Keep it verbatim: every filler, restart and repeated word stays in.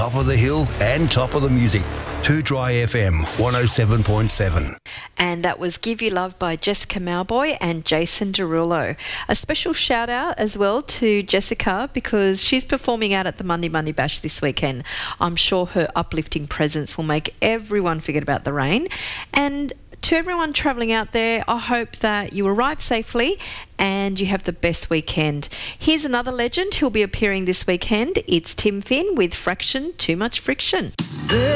top of the hill and top of the music. Too Dry F M one oh seven point seven. And that was Give You Love by Jessica Mauboy and Jason Derulo. A special shout out as well to Jessica because she's performing out at the Monday Monday Bash this weekend. I'm sure her uplifting presence will make everyone forget about the rain. And to everyone travelling out there, I hope that you arrive safely and you have the best weekend. Here's another legend who'll be appearing this weekend. It's Tim Finn with Fraction, Too Much Friction.